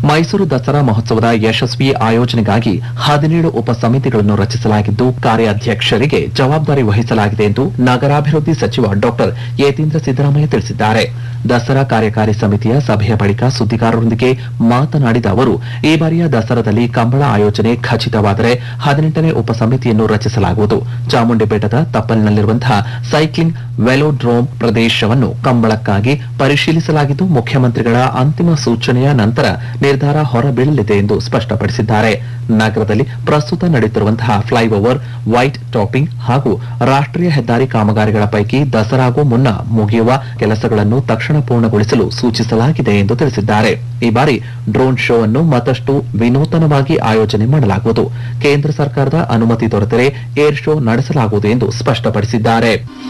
ಮೈಸೂರು ದಸರಾ ಮಹೋತ್ಸವದ ಯಶಸ್ವಿ ಆಯೋಜನೆಗಾಗಿ 17 ಉಪಸಮಿತಿಗಳನ್ನು ರಚಿಸಲಾಗಿದ್ದು ಕಾರ್ಯಾಧ್ಯಕ್ಷರಿಗೆ ಜವಾಬ್ದಾರಿ ವಹಿಸಲಾಗಿದೆ ಎಂದು ನಗರಾಭಿವೃದ್ಧಿ ಸಚಿವ ಡಾಕ್ಟರ್ ಯತೀಂದ್ರ ಸಿದ್ದರಾಮಯ್ಯ ತಿಳಿಸಿದ್ದಾರೆ. ದಸರಾ ಕಾರ್ಯಕಾರಿ ಸಮಿತಿಯ ಸಭೆಯ ಬಳಿಕ ಸುದ್ದಿಗಾರರೊಂದಿಗೆ ಮಾತನಾಡಿದ ಅವರು, ಈ ಬಾರಿಯ ದಸರಾದಲ್ಲಿ ಕಂಬಳ ಆಯೋಜನೆ ಖಚಿತವಾದರೆ 18ನೇ ಉಪಸಮಿತಿಯನ್ನು ರಚಿಸಲಾಗುವುದು. ಚಾಮುಂಡಿ ಬೆಟ್ಟದ ತಪ್ಪಲಿನಲ್ಲಿರುವಂತಹ ಸೈಕ್ಲಿಂಗ್ ವೆಲೋಡ್ರೋಮ್ ಪ್ರದೇಶವನ್ನು ಕಂಬಳಕ್ಕಾಗಿ ಪರಿಶೀಲಿಸಲಾಗಿದ್ದು ಮುಖ್ಯಮಂತ್ರಿಗಳ ಅಂತಿಮ ಸೂಚನೆಯ ನಂತರ ನಿರ್ಧಾರ ಹೊರಬೀಳಲಿದೆ ಎಂದು ಸ್ಪಷ್ಟಪಡಿಸಿದ್ದಾರೆ. ನಗರದಲ್ಲಿ ಪ್ರಸ್ತುತ ನಡೆಯುತ್ತಿರುವಂತಹ ಫ್ಲೈಓವರ್, ವೈಟ್ ಟಾಪಿಂಗ್ ಹಾಗೂ ರಾಷ್ಟ್ರೀಯ ಹೆದ್ದಾರಿ ಕಾಮಗಾರಿಗಳ ಪೈಕಿ ದಸರಾಗೂ ಮುನ್ನ ಮುಗಿಯುವ ಕೆಲಸಗಳನ್ನು ತಕ್ಷಣ ಪೂರ್ಣಗೊಳಿಸಲು ಸೂಚಿಸಲಾಗಿದೆ ಎಂದು ತಿಳಿಸಿದ್ದಾರೆ. ಈ ಬಾರಿ ಡ್ರೋನ್ ಶೋ ಅನ್ನು ಮತ್ತಷ್ಟು ವಿನೂತನವಾಗಿ ಆಯೋಜನೆ ಮಾಡಲಾಗುವುದು. ಕೇಂದ್ರ ಸರ್ಕಾರದ ಅನುಮತಿ ದೊರೆತರೆ ಏರ್ ಶೋ ನಡೆಸಲಾಗುವುದು ಎಂದು ಸ್ಪಷ್ಟಪಡಿಸಿದ್ದಾರೆ.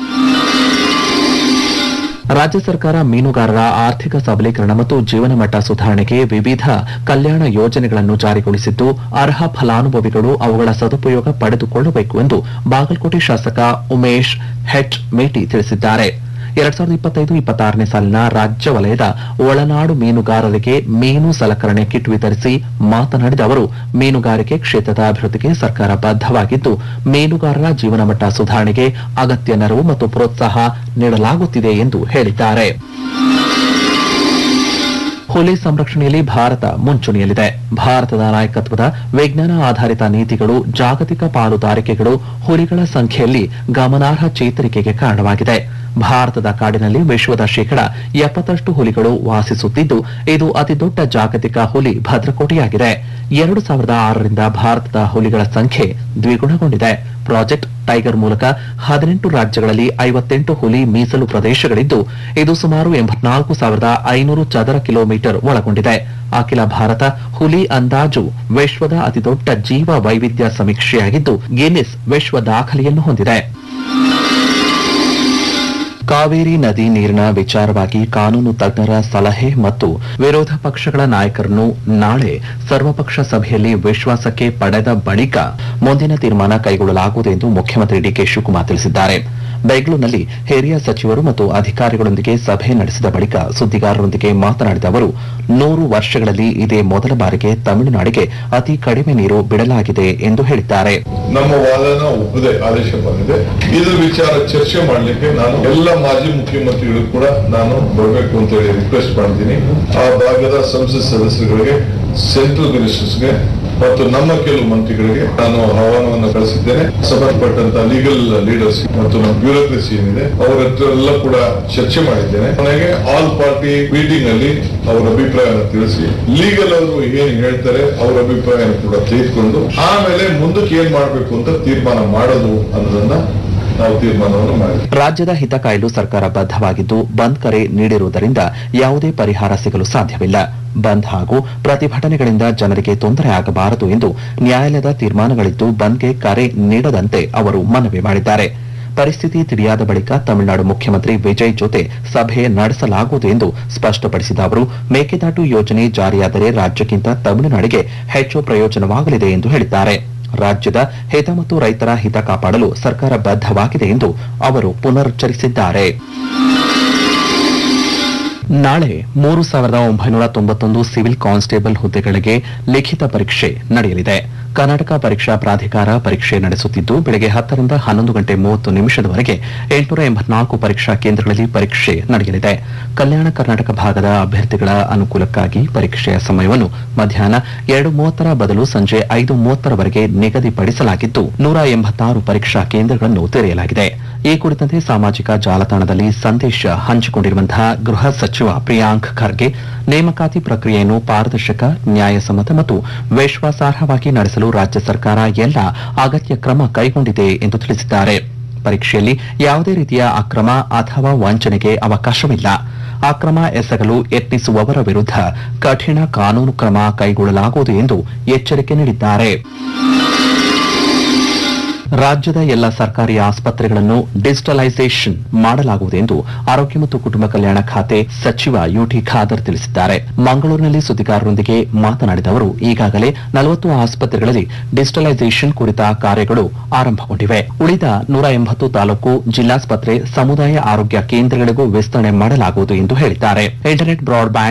ರಾಜ್ಯ ಸರ್ಕಾರ ಮೀನುಗಾರರ ಆರ್ಥಿಕ ಸಬಲೀಕರಣ ಮತ್ತು ಜೀವನಮಟ್ಟ ಸುಧಾರಣೆಗೆ ವಿವಿಧ ಕಲ್ಯಾಣ ಯೋಜನೆಗಳನ್ನು ಜಾರಿಗೊಳಿಸಿದ್ದು ಅರ್ಹ ಫಲಾನುಭವಿಗಳು ಅವುಗಳ ಸದುಪಯೋಗ ಪಡೆದುಕೊಳ್ಳಬೇಕು ಎಂದು ಬಾಗಲಕೋಟೆ ಶಾಸಕ ಉಮೇಶ್ ಹೆಚ್ ಮೇಟಿ ತಿಳಿಸಿದ್ದಾರೆ. 2025-26ನೇ ಸಾಲಿನ ರಾಜ್ಯ ವಲಯದ ಒಳನಾಡು ಮೀನುಗಾರರಿಗೆ ಮೀನು ಸಲಕರಣೆ ಕಿಟ್ ವಿತರಿಸಿ ಮಾತನಾಡಿದ ಅವರು, ಮೀನುಗಾರಿಕೆ ಕ್ಷೇತ್ರದ ಅಭಿವೃದ್ಧಿಗೆ ಸರ್ಕಾರ ಬದ್ಧವಾಗಿದ್ದು ಮೀನುಗಾರರ ಜೀವನಮಟ್ಟ ಸುಧಾರಣೆಗೆ ಅಗತ್ಯ ನೆರವು ಮತ್ತು ಪ್ರೋತ್ಸಾಹ ನೀಡಲಾಗುತ್ತಿದೆ ಎಂದು ಹೇಳಿದ್ದಾರೆ. ಹುಲಿ ಸಂರಕ್ಷಣೆಯಲ್ಲಿ ಭಾರತ ಮುಂಚೂಣಿಯಲ್ಲಿದೆ. ಭಾರತದ ನಾಯಕತ್ವದ ವಿಜ್ಞಾನ ಆಧಾರಿತ ನೀತಿಗಳು, ಜಾಗತಿಕ ಪಾಲುದಾರಿಕೆಗಳು ಹುಲಿಗಳ ಸಂಖ್ಯೆಯಲ್ಲಿ ಗಮನಾರ್ಹ ಚೇತರಿಕೆಗೆ ಕಾರಣವಾಗಿದೆ. ಭಾರತದ ಕಾಡಿನಲ್ಲಿ ವಿಶ್ವದ 70% ಹುಲಿಗಳು ವಾಸಿಸುತ್ತಿದ್ದು ಇದು ಅತಿದೊಡ್ಡ ಜಾಗತಿಕ ಹುಲಿ ಭದ್ರಕೋಟೆಯಾಗಿದೆ. 2006ರಿಂದ ಭಾರತದ ಹುಲಿಗಳ ಸಂಖ್ಯೆ ದ್ವಿಗುಣಗೊಂಡಿದೆ. ಪ್ರಾಜೆಕ್ಟ್ ಟೈಗರ್ ಮೂಲಕ 18 ರಾಜ್ಯಗಳಲ್ಲಿ 58 ಹುಲಿ ಮೀಸಲು ಪ್ರದೇಶಗಳಿದ್ದು ಇದು ಸುಮಾರು 84,500 ಚದರ ಕಿಲೋಮೀಟರ್ ಒಳಗೊಂಡಿದೆ. ಅಖಿಲ ಭಾರತ ಹುಲಿ ಅಂದಾಜು ವಿಶ್ವದ ಅತಿದೊಡ್ಡ ಜೀವ ವೈವಿಧ್ಯ ಸಮೀಕ್ಷೆಯಾಗಿದ್ದು ಗಿನ್ನಿಸ್ ವಿಶ್ವ ದಾಖಲೆಯನ್ನು ಹೊಂದಿದೆ. ಕಾವೇರಿ ನದಿ ನೀರಿನ ವಿಚಾರವಾಗಿ ಕಾನೂನು ತಜ್ಞರ ಸಲಹೆ ಮತ್ತು ವಿರೋಧ ಪಕ್ಷಗಳ ನಾಯಕರನ್ನು ನಾಳೆ ಸರ್ವಪಕ್ಷ ಸಭೆಯಲ್ಲಿ ವಿಶ್ವಾಸಕ್ಕೆ ಪಡೆದ ಬಳಿಕ ಮುಂದಿನ ತೀರ್ಮಾನ ಕೈಗೊಳ್ಳಲಾಗುವುದು ಎಂದು ಮುಖ್ಯಮಂತ್ರಿ ಡಿಕೆ ಶಿವಕುಮಾರ್ ತಿಳಿಸಿದ್ದಾರೆ. ಬೆಂಗಳೂರಿನಲ್ಲಿ ಹಿರಿಯ ಸಚಿವರು ಮತ್ತು ಅಧಿಕಾರಿಗಳೊಂದಿಗೆ ಸಭೆ ನಡೆಸಿದ ಬಳಿಕ ಸುದ್ದಿಗಾರರೊಂದಿಗೆ ಮಾತನಾಡಿದ ಅವರು, 100 ವರ್ಷಗಳಲ್ಲಿ ಇದೇ ಮೊದಲ ಬಾರಿಗೆ ತಮಿಳುನಾಡಿಗೆ ಅತಿ ಕಡಿಮೆ ನೀರು ಬಿಡಲಾಗಿದೆ ಎಂದು ಹೇಳಿದ್ದಾರೆ. ನಮ್ಮ ವಾದನ ಒಪ್ಪದೆ ಆದೇಶ ಬಂದಿದೆ. ಇದ್ರ ವಿಚಾರ ಚರ್ಚೆ ಮಾಡಲಿಕ್ಕೆ ನಾನು ಎಲ್ಲ ಮಾಜಿ ಮುಖ್ಯಮಂತ್ರಿಗಳು ಕೂಡ ನಾನು ಬರಬೇಕು ಅಂತ ಹೇಳಿ ರಿಕ್ವೆಸ್ಟ್ ಮಾಡಿದ್ದೀನಿ. ಆ ಭಾಗದ ಸಂಸತ್ ಸದಸ್ಯರುಗಳಿಗೆ, ಸೆಂಟ್ರಲ್ ಮಿನಿಸ್ಟರ್ಸ್ಗೆ ಮತ್ತು ನಮ್ಮ ಕೆಲವು ಮಂತ್ರಿಗಳಿಗೆ ನಾನು ಆಹ್ವಾನವನ್ನು ಕಳಿಸಿದ್ದೇನೆ. ಸಂಬಂಧಪಟ್ಟಂತ ಲೀಗಲ್ ಲೀಡರ್ಸ್ ಮತ್ತು ನಮ್ಮ ಬ್ಯೂರೋಕ್ರಸಿ ಏನಿದೆ ಅವರ ಹತ್ರ ಎಲ್ಲ ಕೂಡ ಚರ್ಚೆ ಮಾಡಿದ್ದೇನೆ. ನನಗೆ ಆಲ್ ಪಾರ್ಟಿ ಮೀಟಿಂಗ್ ಅಲ್ಲಿ ಅವರ ಅಭಿಪ್ರಾಯವನ್ನು ತಿಳಿಸಿ ಲೀಗಲ್ ಅವರು ಏನ್ ಹೇಳ್ತಾರೆ ಅವರ ಅಭಿಪ್ರಾಯ ಕೂಡ ತೆಗೆದುಕೊಂಡು ಆಮೇಲೆ ಮುಂದಕ್ಕೆ ಏನ್ ಮಾಡಬೇಕು ಅಂತ ತೀರ್ಮಾನ ಮಾಡೋದು ಅನ್ನೋದನ್ನ ನಾವು ತೀರ್ಮಾನವನ್ನು ಮಾಡಿದ್ವಿ. ರಾಜ್ಯದ ಹಿತ ಕಾಯಲು ಸರ್ಕಾರ ಬದ್ಧವಾಗಿದ್ದು ಬಂದ್ ಕರೆ ನೀಡಿರುವುದರಿಂದ ಯಾವುದೇ ಪರಿಹಾರ ಸಿಗಲು ಸಾಧ್ಯವಿಲ್ಲ. ಬಂದ್ ಹಾಗೂ ಪ್ರತಿಭಟನೆಗಳಿಂದ ಜನರಿಗೆ ತೊಂದರೆ ಆಗಬಾರದು ಎಂದು ನ್ಯಾಯಾಲಯದ ತೀರ್ಮಾನಗಳಿದ್ದು ಬಂದ್ಗೆ ಕರೆ ನೀಡದಂತೆ ಅವರು ಮನವಿ ಮಾಡಿದ್ದಾರೆ. ಪರಿಸ್ಥಿತಿ ತಿಳಿಯಾದ ಬಳಿಕ ತಮಿಳುನಾಡು ಮುಖ್ಯಮಂತ್ರಿ ವಿಜಯ್ ಜೊತೆ ಸಭೆ ನಡೆಸಲಾಗುವುದು ಎಂದು ಸ್ಪಷ್ಟಪಡಿಸಿದ ಅವರು, ಮೇಕೆದಾಟು ಯೋಜನೆ ಜಾರಿಯಾದರೆ ರಾಜ್ಯಕ್ಕಿಂತ ತಮಿಳುನಾಡಿಗೆ ಹೆಚ್ಚು ಪ್ರಯೋಜನವಾಗಲಿದೆ ಎಂದು ಹೇಳಿದ್ದಾರೆ. ರಾಜ್ಯದ ಹಿತ ಮತ್ತು ರೈತರ ಹಿತ ಕಾಪಾಡಲು ಸರ್ಕಾರ ಬದ್ಧವಾಗಿದೆ ಎಂದು ಅವರು ಪುನರುಚ್ಚರಿಸಿದ್ದಾರೆ. ನಾಳೆ 3,991 ಸಿವಿಲ್ ಕಾನ್ಸ್ಟೇಬಲ್ ಹುದ್ದೆಗಳಿಗೆ ಲಿಖಿತ ಪರೀಕ್ಷೆ ನಡೆಯಲಿದೆ. ಕರ್ನಾಟಕ ಪರೀಕ್ಷಾ ಪ್ರಾಧಿಕಾರ ಪರೀಕ್ಷೆ ನಡೆಸುತ್ತಿದ್ದು ಬೆಳಗ್ಗೆ 10 ರಿಂದ 11 ಗಂಟೆ 30 ನಿಮಿಷದವರೆಗೆ 884 ಪರೀಕ್ಷಾ ಕೇಂದ್ರಗಳಲ್ಲಿ ಪರೀಕ್ಷೆ ನಡೆಯಲಿದೆ. ಕಲ್ಯಾಣ ಕರ್ನಾಟಕ ಭಾಗದ ಅಭ್ಯರ್ಥಿಗಳ ಅನುಕೂಲಕ್ಕಾಗಿ ಪರೀಕ್ಷೆಯ ಸಮಯವನ್ನು ಮಧ್ಯಾಹ್ನ 2:30 ಬದಲು ಸಂಜೆ 5:30ವರೆಗೆ ನಿಗದಿಪಡಿಸಲಾಗಿದ್ದು 186 ಪರೀಕ್ಷಾ ಕೇಂದ್ರಗಳನ್ನು ತೆರೆಯಲಾಗಿದೆ. ಈ ಕುರಿತಂತೆ ಸಾಮಾಜಿಕ ಜಾಲತಾಣದಲ್ಲಿ ಸಂದೇಶ ಹಂಚಿಕೊಂಡಿರುವಂತಹ ಗೃಹ ಸಚಿವ ಪ್ರಿಯಾಂಕ್ ಖರ್ಗೆ ನೇಮಕಾತಿ ಪ್ರಕ್ರಿಯೆಯನ್ನು ಪಾರದರ್ಶಕ, ನ್ಯಾಯಸಮ್ಮತ ಮತ್ತು ವಿಶ್ವಾಸಾರ್ಹವಾಗಿ ನಡೆಸಲು ರಾಜ್ಯ ಸರ್ಕಾರ ಎಲ್ಲ ಅಗತ್ಯ ಕ್ರಮ ಕೈಗೊಂಡಿದೆ ಎಂದು ತಿಳಿಸಿದ್ದಾರೆ. ಪರೀಕ್ಷೆಯಲ್ಲಿ ಯಾವುದೇ ರೀತಿಯ ಅಕ್ರಮ ಅಥವಾ ವಂಚನೆಗೆ ಅವಕಾಶವಿಲ್ಲ. ಅಕ್ರಮ ಎಸಗಲು ಯತ್ನಿಸುವವರ ವಿರುದ್ಧ ಕಠಿಣ ಕಾನೂನು ಕ್ರಮ ಕೈಗೊಳ್ಳಲಾಗುವುದು ಎಂದು ಎಚ್ಚರಿಕೆ ನೀಡಿದ್ದಾರೆ. ರಾಜ್ಯದ ಎಲ್ಲ ಸರ್ಕಾರಿ ಆಸ್ಪತ್ರೆಗಳನ್ನು ಡಿಜಿಟಲೈಸೇಷನ್ ಮಾಡಲಾಗುವುದು ಎಂದು ಆರೋಗ್ಯ ಮತ್ತು ಕುಟುಂಬ ಕಲ್ಯಾಣ ಖಾತೆ ಸಚಿವ ಯುಟಿ ಖಾದರ್ ತಿಳಿಸಿದ್ದಾರೆ. ಮಂಗಳೂರಿನಲ್ಲಿ ಸುದ್ದಿಗಾರರೊಂದಿಗೆ ಮಾತನಾಡಿದ ಅವರು, ಈಗಾಗಲೇ 40 ಆಸ್ಪತ್ರೆಗಳಲ್ಲಿ ಡಿಜಿಟಲೈಸೇಷನ್ ಕುರಿತ ಕಾರ್ಯಗಳು ಆರಂಭಗೊಂಡಿವೆ. ಉಳಿದ 180 ತಾಲೂಕು ಜಿಲ್ಲಾಸ್ಪತ್ರೆ, ಸಮುದಾಯ ಆರೋಗ್ಯ ಕೇಂದ್ರಗಳಿಗೂ ವಿಸ್ತರಣೆ ಮಾಡಲಾಗುವುದು ಎಂದು ಹೇಳಿದ್ದಾರೆ. Internet, broadband